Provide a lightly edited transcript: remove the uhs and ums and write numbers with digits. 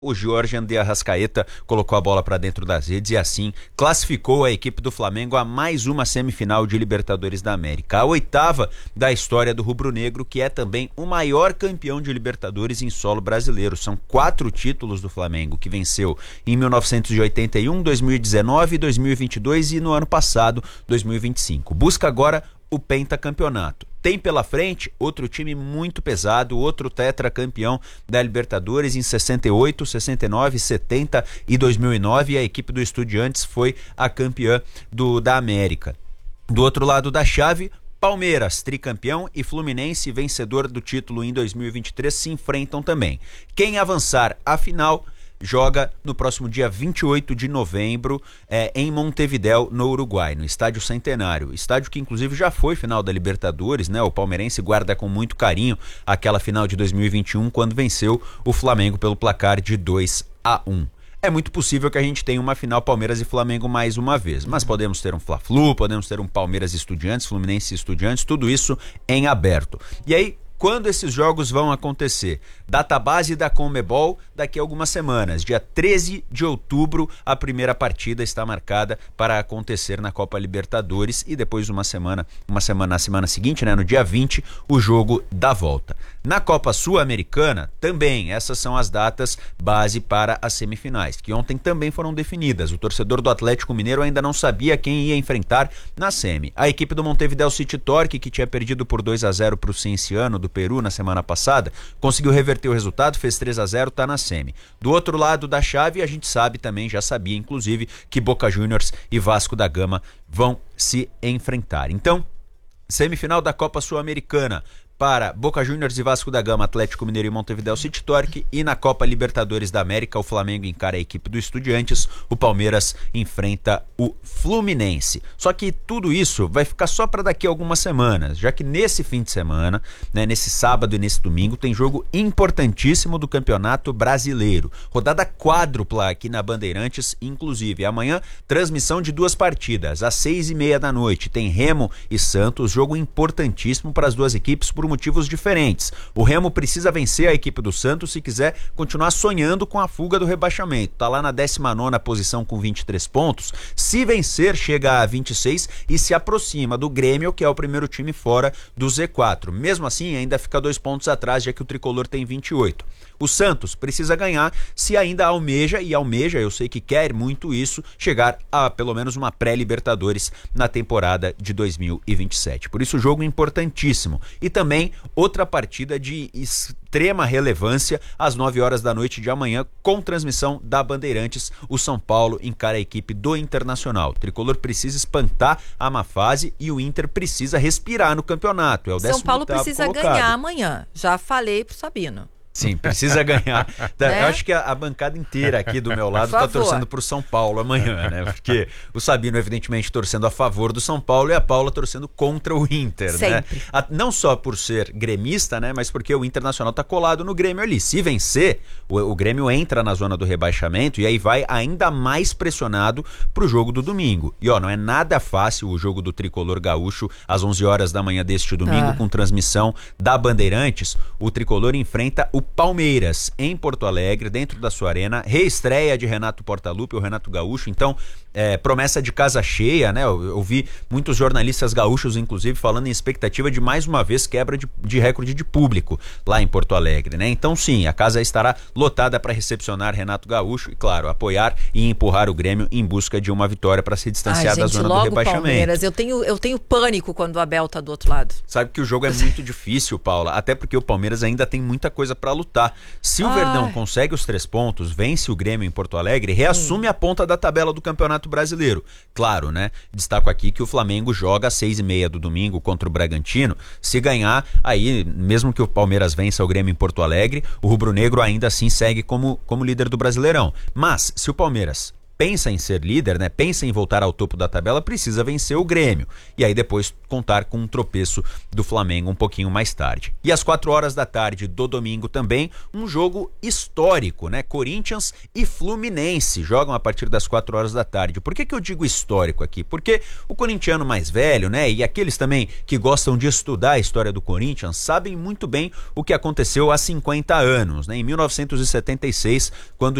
O Georgian de Arrascaeta colocou a bola para dentro das redes e assim classificou a equipe do Flamengo a mais uma semifinal de Libertadores da América. A 8ª da história do rubro-negro, que é também o maior campeão de Libertadores em solo brasileiro. São 4 títulos do Flamengo, que venceu em 1981, 2019, 2022 e no ano passado, 2025. Busca agora o pentacampeonato. Tem pela frente outro time muito pesado, outro tetracampeão da Libertadores em 68, 69, 70 e 2009, e a equipe do Estudiantes foi a campeã da América. Do outro lado da chave, Palmeiras, tricampeão, e Fluminense, vencedor do título em 2023, se enfrentam também. Quem avançar à final joga no próximo dia 28 de novembro em Montevidéu, no Uruguai, no Estádio Centenário. Estádio que inclusive já foi final da Libertadores, né? O palmeirense guarda com muito carinho aquela final de 2021, quando venceu o Flamengo pelo placar de 2-1. É muito possível que a gente tenha uma final Palmeiras e Flamengo mais uma vez, mas podemos ter um Fla-Flu, podemos ter um Palmeiras e Estudiantes, Fluminense e Estudiantes, tudo isso em aberto. E aí, quando esses jogos vão acontecer? Database da Conmebol daqui a algumas semanas. Dia 13 de outubro, a primeira partida está marcada para acontecer na Copa Libertadores e depois na semana seguinte, né, no dia 20, o jogo da volta. Na Copa Sul-Americana, também essas são as datas base para as semifinais, que ontem também foram definidas. O torcedor do Atlético Mineiro ainda não sabia quem ia enfrentar na semi. A equipe do Montevidéu City Torque, que tinha perdido por 2-0 para o Cienciano do Peru na semana passada, conseguiu reverter o resultado, fez 3-0, tá na semi. Do outro lado da chave, a gente sabe também, já sabia inclusive, que Boca Juniors e Vasco da Gama vão se enfrentar. Então, semifinal da Copa Sul-Americana para Boca Juniors e Vasco da Gama, Atlético Mineiro e Montevidéu City Torque, e na Copa Libertadores da América, o Flamengo encara a equipe do Estudiantes, o Palmeiras enfrenta o Fluminense. Só que tudo isso vai ficar só para daqui a algumas semanas, já que nesse fim de semana, né, nesse sábado e nesse domingo, tem jogo importantíssimo do Campeonato Brasileiro. Rodada quádrupla aqui na Bandeirantes, inclusive. Amanhã, transmissão de 2 partidas, às 6h30 da noite. Tem Remo e Santos, jogo importantíssimo para as duas equipes por motivos diferentes. O Remo precisa vencer a equipe do Santos se quiser continuar sonhando com a fuga do rebaixamento. Tá lá na 19ª posição com 23 pontos. Se vencer, chega a 26 e se aproxima do Grêmio, que é o primeiro time fora do Z4. Mesmo assim, ainda fica 2 pontos atrás, já que o tricolor tem 28. O Santos precisa ganhar se ainda almeja, eu sei que quer muito isso, chegar a pelo menos uma pré-Libertadores na temporada de 2027. Por isso, jogo importantíssimo. E também outra partida de extrema relevância às 9h da noite de amanhã, com transmissão da Bandeirantes. O São Paulo encara a equipe do Internacional. O tricolor precisa espantar a má fase e o Inter precisa respirar no campeonato. É o 18º São Paulo precisa colocado. Ganhar amanhã. Já falei pro Sabino. Sim, precisa ganhar. Né? Eu acho que a bancada inteira aqui do meu lado está torcendo pro São Paulo amanhã, né? Porque o Sabino, evidentemente, torcendo a favor do São Paulo e a Paula torcendo contra o Inter, sempre, né? Não só por ser gremista, né? Mas porque o Internacional tá colado no Grêmio ali. Se vencer, o Grêmio entra na zona do rebaixamento e aí vai ainda mais pressionado pro jogo do domingo. E ó, não é nada fácil o jogo do Tricolor Gaúcho às 11h da manhã deste domingo, com transmissão da Bandeirantes. O Tricolor enfrenta o Palmeiras em Porto Alegre, dentro da sua arena, reestreia de Renato Portaluppi, o Renato Gaúcho, então promessa de casa cheia, né? Eu vi muitos jornalistas gaúchos, inclusive, falando em expectativa de mais uma vez quebra de recorde de público lá em Porto Alegre, né? Então sim, a casa estará lotada para recepcionar Renato Gaúcho e, claro, apoiar e empurrar o Grêmio em busca de uma vitória para se distanciar da zona do rebaixamento. Palmeiras, eu tenho pânico quando o Abel tá do outro lado. Sabe que o jogo é muito difícil, Paula, até porque o Palmeiras ainda tem muita coisa para lutar. Se o Verdão consegue os 3 pontos, vence o Grêmio em Porto Alegre, reassume a ponta da tabela do Campeonato Brasileiro. Claro, né? Destaco aqui que o Flamengo joga às 6h30 do domingo contra o Bragantino. Se ganhar, aí, mesmo que o Palmeiras vença o Grêmio em Porto Alegre, o rubro-negro ainda assim segue como líder do Brasileirão. Mas, se o Palmeiras pensa em ser líder, né? Pensa em voltar ao topo da tabela, precisa vencer o Grêmio. E aí depois contar com um tropeço do Flamengo um pouquinho mais tarde. E às 4 horas da tarde do domingo também, um jogo histórico, né? Corinthians e Fluminense jogam a partir das 4 horas da tarde. Por que eu digo histórico aqui? Porque o corintiano mais velho, né? E aqueles também que gostam de estudar a história do Corinthians sabem muito bem o que aconteceu há 50 anos, né? Em 1976, quando